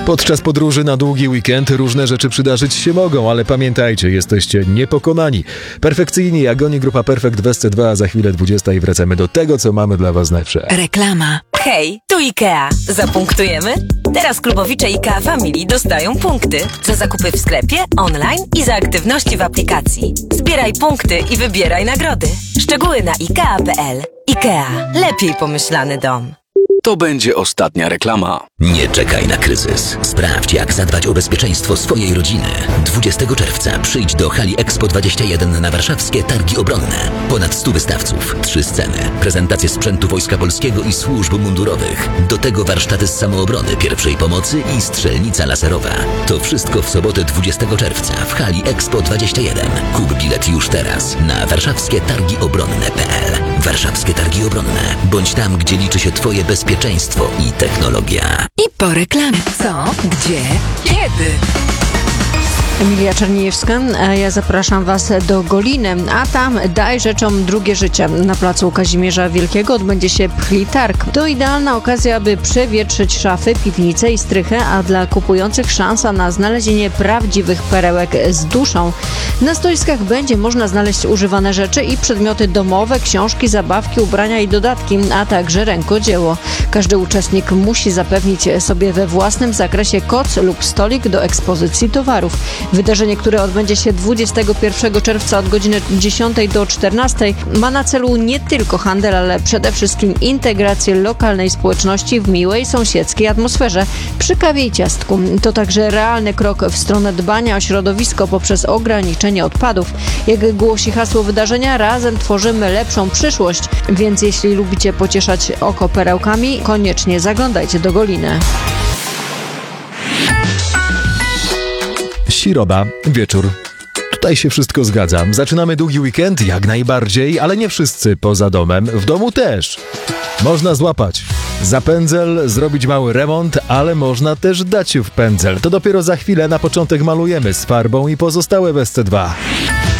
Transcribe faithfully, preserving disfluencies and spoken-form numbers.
Podczas podróży na długi weekend różne rzeczy przydarzyć się mogą, ale pamiętajcie, jesteście niepokonani. Perfekcyjni jak oni, grupa Perfekt w S C dwa, a za chwilę dwudziesta i wracamy do tego, co mamy dla was najlepsze. Reklama. Hej, tu IKEA. Zapunktujemy? Teraz klubowicze IKEA Family dostają punkty za zakupy w sklepie, online i za aktywności w aplikacji. Zbieraj punkty i wybieraj nagrody. Szczegóły na ikea kropka p l. IKEA. Lepiej pomyślany dom. To będzie ostatnia reklama. Nie czekaj na kryzys. Sprawdź, jak zadbać o bezpieczeństwo swojej rodziny. dwudziestego czerwca przyjdź do hali Expo dwadzieścia jeden na warszawskie Targi Obronne. Ponad stu wystawców, trzy sceny, prezentacje sprzętu Wojska Polskiego i służb mundurowych. Do tego warsztaty z samoobrony, pierwszej pomocy i strzelnica laserowa. To wszystko w sobotę dwudziestego czerwca w hali Expo dwadzieścia jeden. Kup bilet już teraz na warszawskie targi obronne kropka p l. Warszawskie Targi Obronne. Bądź tam, gdzie liczy się twoje bezpieczeństwo i technologia. I po reklamie. Co? Gdzie? Kiedy? Emilia Czerniejewska, a ja zapraszam was do Goliny, a tam daj rzeczom drugie życie. Na placu Kazimierza Wielkiego odbędzie się Pchli Targ. To idealna okazja, aby przewietrzyć szafy, piwnice i strychę, a dla kupujących szansa na znalezienie prawdziwych perełek z duszą. Na stoiskach będzie można znaleźć używane rzeczy i przedmioty domowe, książki, zabawki, ubrania i dodatki, a także rękodzieło. Każdy uczestnik musi zapewnić sobie we własnym zakresie koc lub stolik do ekspozycji towarów. Wydarzenie, które odbędzie się dwudziestego pierwszego czerwca od godziny dziesiątej do czternastej, ma na celu nie tylko handel, ale przede wszystkim integrację lokalnej społeczności w miłej, sąsiedzkiej atmosferze przy kawie i ciastku. To także realny krok w stronę dbania o środowisko poprzez ograniczenie odpadów. Jak głosi hasło wydarzenia, razem tworzymy lepszą przyszłość, więc jeśli lubicie pocieszać oko perełkami, koniecznie zaglądajcie do Goliny. Siroba, wieczór. Tutaj się wszystko zgadza. Zaczynamy długi weekend, jak najbardziej, ale nie wszyscy poza domem. W domu też. Można złapać za pędzel, zrobić mały remont, ale można też dać się w pędzel. To dopiero za chwilę. Na początek malujemy z farbą i pozostałe w S C dwa.